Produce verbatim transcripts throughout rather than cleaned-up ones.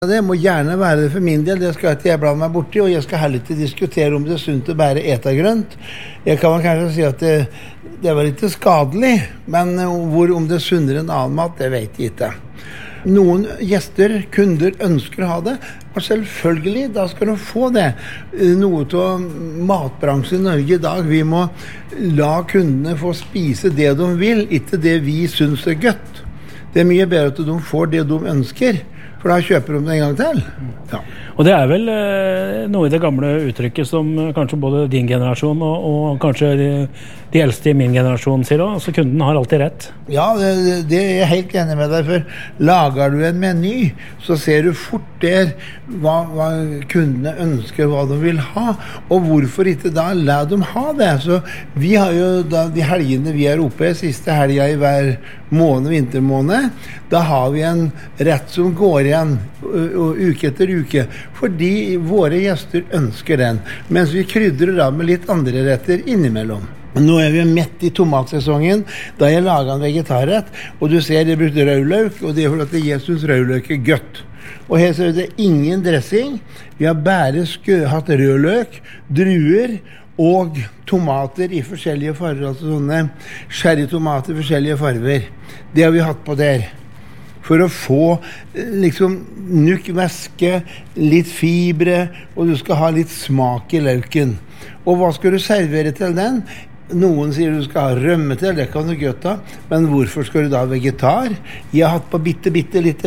Det må gjerne være det for min del, det skal ikke jeg blande meg borti, og jeg skal heller ikke diskutere om det er sunt å bære etagrønt. Jeg kan vel kanskje si at det, det var ikke skadelig, men hvor, om det er sunnere enn annen mat, det vet jeg ikke. Noen gjester, kunder, ønsker å ha det, og selvfølgelig, da skal de få det. Noe av matbransjen i Norge i dag, vi må la kundene få spise det de vil, ikke det vi synes er godt. Det er mye bedre at de får det de ønsker, for da kjøper de det en gang til. Ja. Og det er vel eh, noe i det gamle uttrykket som kanskje både din generasjon og, og kanskje de, de eldste i min generasjon sier også, altså kunden har alltid rett. Ja, det, det er jeg helt enig med deg, for lager du en meny, så ser du fort der hva, hva kundene ønsker, hva de vil ha, og hvorfor ikke da la dem ha det. Så vi har jo da, de helgene vi er oppe, siste helga i hver måned, vintermåned, da har vi en rett som går igjen og uke etter uke, fordi våre gjester ønsker den, mens vi krydrer da med litt andre retter innimellom. Nå er vi midt i tomatsesongen, da jeg laget en vegetarrett, og du ser jeg brukte rødløk, og det er fordi jeg synes rødløk er godt. Og her ser det ingen dressing, vi har bare skø, hatt rødløk, druer og tomater i forskjellige farger, altså sånne sherrytomater i forskjellige farger. Det har vi hatt på der. For å få liksom nukk væske, litt fibre, og du skal ha litt smak i løken. Og hva skal du servere til den? Noen sier du skal ha rømme til, det kan du godt ha, men hvorfor skal du da ha vegetar? Jeg har hatt på bitte, bitte litt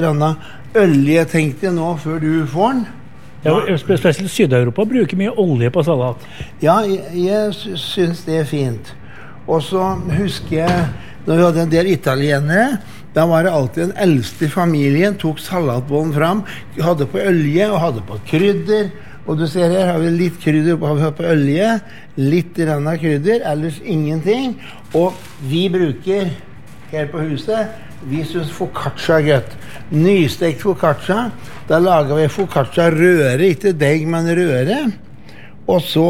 olje, tenkte jeg nå, før du får den. Ja, spesielt Syd-Europa bruker mye olje på salat. Ja, jeg, jeg synes det er fint. Og så husker jeg, når vi hadde en del italienere, da var det alltid den eldste familien, tok salatbollen fram, hadde på olje og hadde på krydder, og du ser her har vi litt krydder på, har vi på olje, litt rann av krydder, ellers ingenting, og vi bruker her på huset, vi synes focaccia er godt. Nystekt focaccia, da lager vi focaccia røre, ikke deg, men røre, og så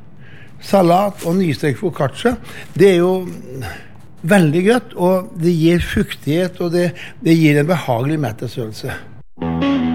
salat og nystekt focaccia, det er jo veldig godt, og det gir fuktighet, og det, det gir en behagelig mettelsesfølelse.